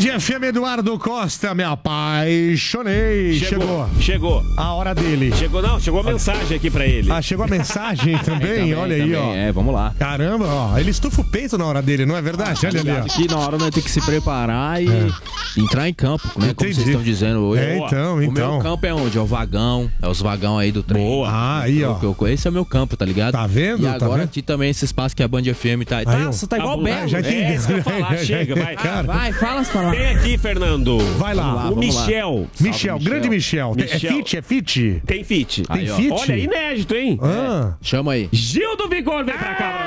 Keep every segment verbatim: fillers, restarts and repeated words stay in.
F M, Eduardo Costa, me apaixonei. Chegou. Chegou. Chegou. A hora dele. Chegou não, chegou a mensagem aqui pra ele. Ah, chegou a mensagem também? também Olha aí, também, ó. É, vamos lá. Caramba, ó. Ele estufa o peito na hora dele, não é verdade? Olha ali, ó. Aqui na hora nós temos que se preparar e é. entrar em campo, né? Entendi. Como vocês estão dizendo hoje. É, então, o então. O meu campo é onde? É o vagão. É os vagão aí do trem. Boa. Ah, aí, ó. Eu, eu, esse é o meu campo, tá ligado? Tá vendo? E agora tá vendo? aqui também esse espaço que a Band F M tá. Aí, tá, você tá igual o Belo. Já entendi. É isso que eu falar, chega, vai. Ah, vai, fala as palavras. Tem aqui, Fernando. Vai lá. lá o Michel. Michel, Salve, grande Michel. Michel. É fit? É fit? Tem fit. Tem Aí, ó. fit? Olha, inédito, hein? Ah. Chama aí. Gil do Vigor, vem pra cá.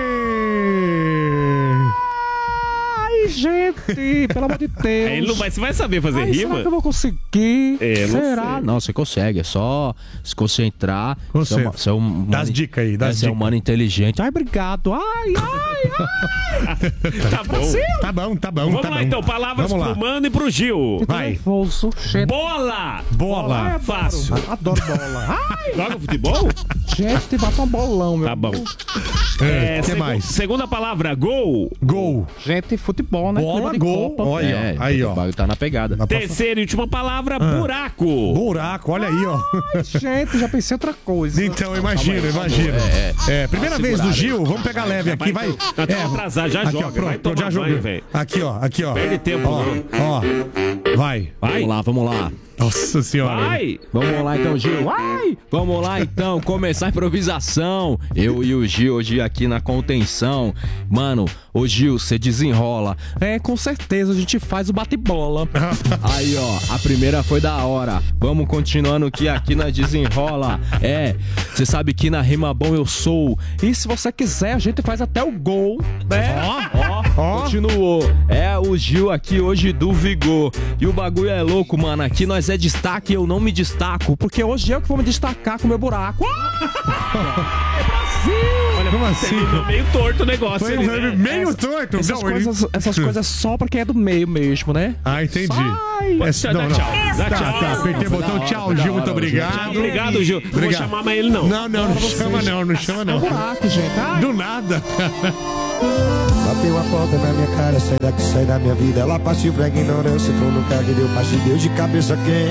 Ai, gente, pelo amor de Deus. É, ele não vai, você vai saber fazer Ai, rima? será que eu vou conseguir? É, não será? sei. Não, você consegue, é só se concentrar. Você. Você é, uma, você é um Dá as mano- dicas aí, dá é, as você é um dicas. mano inteligente. Ai, Obrigado. Ai, ai, ai. Tá bom. Tá bom, tá bom, Vamos tá lá bom. então, palavras Vamos lá. pro Mano e pro Gil. Vai. Nervoso, gente. Bola! Bola. Ai, Fácil. Adoro bola. Ai, Joga futebol? gente, bata um bolão, meu. Tá bom. É, É, que segu- mais? Segunda palavra, gol. Gol. Gente, futebol, né? Bola, Clima de gol. Copa. Olha, É, ó. Aí, ó. o bagulho tá na pegada. Dá pra- Terceira e última palavra, Ah. buraco. Buraco, olha aí, ó. Ai, gente, já pensei outra coisa. Então, imagina, imagina. É, É, primeira vez do Gil, vamos pegar leve aqui, vai. Nós estamos atrasados, já aqui, joga. ó, vai pronto, tomar já banho, joguei. velho. Aqui, ó, aqui, ó. Perde tempo, Ó, não. ó. Vai. Vai. Vamos lá, vamos lá. Nossa senhora. Vai. Vamos lá então, Gil. Vai! Vamos lá então, começar a improvisação. Eu e o Gil hoje aqui na contenção. Mano, ô Gil, você desenrola. É, com certeza, a gente faz o bate-bola. Aí, ó, a primeira foi da hora. Vamos continuando que aqui nós desenrola. É, você sabe que na rima bom eu sou. E se você quiser, a gente faz até o gol. É, ó, ó, continuou. É o Gil aqui hoje do Vigor. E o bagulho é louco, mano. Aqui nós é destaque e eu não me destaco. Porque hoje eu que vou me destacar com o meu buraco. Olha, Como assim? terminou meio torto o negócio. Foi ali, né? meio torto. Essas, Não, ele- coisas, essas coisas só pra quem é do meio mesmo, né? Ah, entendi. Sai. É, Tchau, não, dá tchau. não. Dá Tá, tchau. tá, apertei o botão. Tchau, Gil, muito obrigado. Obrigado, Gil. Não vou Obrigado. chamar mais ele, não. Não, não, não chama não, não chama não. Buraco, gente. Ai, Do nada. Bateu a porta na minha cara, sai daqui, sai da minha vida. Ela partiu pra ignorância, tô no carro que deu, parte deu de cabeça quente.